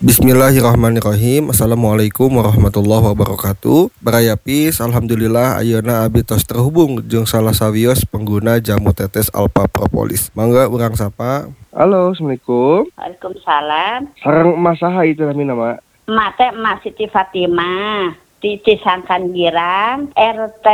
Bismillahirrahmanirrahim. Assalamualaikum warahmatullahi wabarakatuh. Barayapis, alhamdulillah ayeuna abi tos terhubung jeung salah sawios pengguna jamu tetes Alpha Propolis. Mangga urang sapa. Halo, Assalamualaikum. Waalaikumsalam. Sareng emas saha itu namina, Mak? Emak teh Emak Siti Fatimah di Cisangkan Girang, RT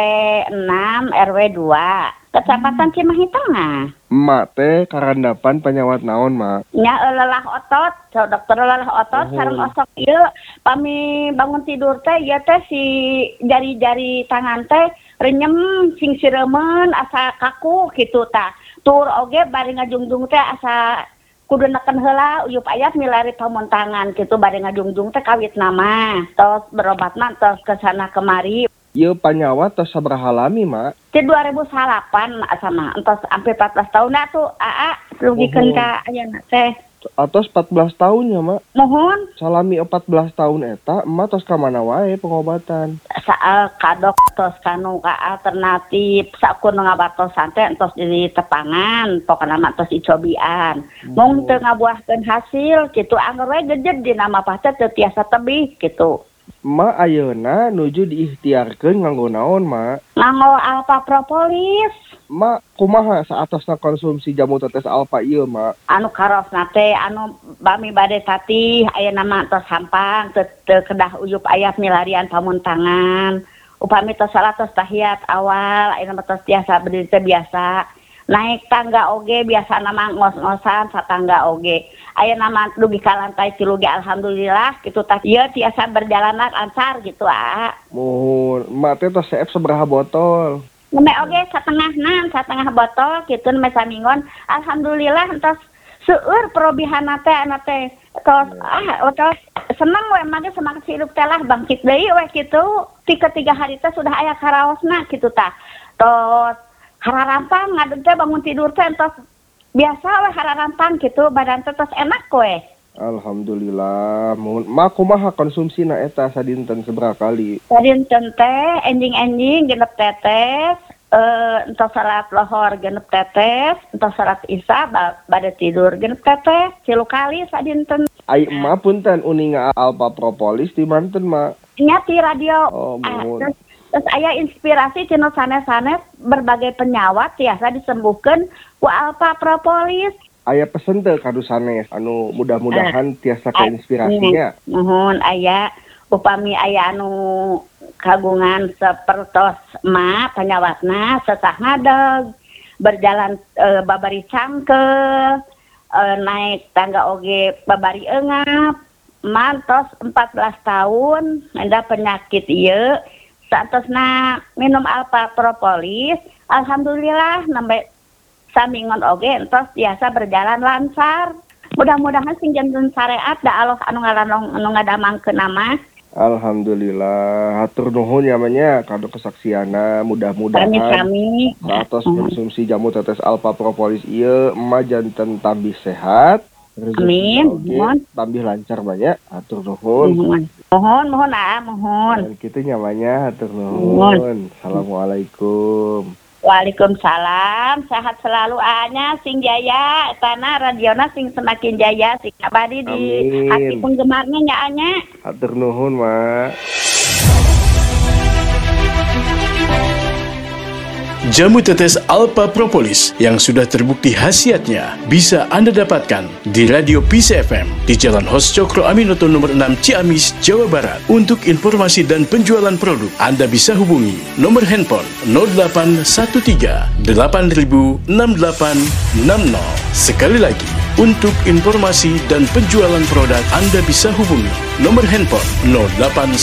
6 RW 2. Kecamatan Cimahi Tengah. Emak teh karandapan penyawat naon, Mak? Nya lelah otot, dokter lelah otot sareng osok ieu pami bangun tidur teh ieu teh si jari-jari tangan teh renyem sing siremen asa kaku kitu tah. Tur oge bari ngajungjung teh asa kudu neken heula uyup aya milari pamuntangan kitu bari ngajungjung teh kawit nama. Tos berobat mah tos kesana kemari. Ieu panyawat tos sabaraha lami, Mak? Di 2008 sama entos sampai 14 tahun tuh rugikeun ka ayeuna teh. Atos 14 tahunnya, Mak. Mohon Salami 14 tahun eta, emak tos ka mana wae pengobatan? saal kadok tos kanu ka alternatif sakur ngabatosan teh entos di tepangan pokona mah tos dicobian. Mung teu ngabuahkeun hasil kitu anggar we gejed dina mah teh teu tiasa tebih kitu. Emak ayeuna nuju diikhtiarkeun nganggo naon, Mak? Nganggo Alpha Propolis. Mak, kumaha saatosna konsumsi jamu tetes Alpha ieu, Mak? Anu karosna teh anu bami bade tatih ayeuna mah tos hampang teu kedah uyup aya milarian pamuntangan. Upami tos salah tos tahiyat awal ayeuna mah tos tiasa berdiri teh biasa. Naik tangga oge biasa nama ngos-ngosan satangga oge. Ayeuna mah dugi ka lantai 3 ge alhamdulillah kitu tah ieu tiasa berjalan lancar gitu Mohon, emak teh tos seep sabaraha botol? Neme oge satengah botol kitu neme samingon alhamdulillah entos seueur perobihanna teh ana teh tos seneng we mah semangat hidup teh lah bangkit deui we kitu. 3 hari teh sudah aya karaosna kitu tah. Tos hararampang ngadeg teh bangun tidur teh entos biasa we hararampang kitu badan teh tos enak we. Alhamdulillah. Mohon, mak kumaha konsumsina eta sadinten sabaraha kali? Sadinten teh enjing-enjing genep tetes, entos salat lohor genep tetes, entos salat isya bade tidur genep tetes, 3 kali sadinten. Ai emak punten uninga Alpha Propolis di manten, Mak? Nya ti radio. Oh, mohon. Terus aya inspirasi cenah sanes-sanes berbagai penyawat tiasa disembuhkeun ku Alpha Propolis. Aya pesen teu kadu sanes anu mudah-mudahan tiasa kainspirasinya. Mohon aya upami aya anu kagungan sapertos emak penyawatna sesah ngadeg berjalan babari cangkel naik tangga oge babari eungap mantos 14 tahun menda penyakit ieu saatosna minum Alpha Propolis alhamdulillah nembe samingon oge entos biasa berjalan lancar. Mudah-mudahan sing janten syariat da Allah anu ngadamangkeun nama. Alhamdulillah, hatur nuhun namanya kado kesaksiana mudah-mudahan Kami saatos konsumsi jamu tetes Alpha Propolis ieu emak janten tambih sehat. Amin. Mohon. Tambih lancar banyak. Hatur nuhun. Mohon. Dan kitu nyamanya hatur nuhun. Assalamualaikum. Waalaikumsalam. Sehat selalu anya sing jaya etana radiona sing semakin jaya sing abadi di hati penggemarnya nya anya. Hatur nuhun, Mak. Jamu tetes Alpha Propolis yang sudah terbukti khasiatnya bisa Anda dapatkan di Radio Peace FM di Jalan Hos Cokro Aminoto nomor 6 Ciamis, Jawa Barat. Untuk informasi dan penjualan produk, Anda bisa hubungi nomor handphone 0813 8000 6860. Sekali lagi, untuk informasi dan penjualan produk, Anda bisa hubungi nomor handphone 0813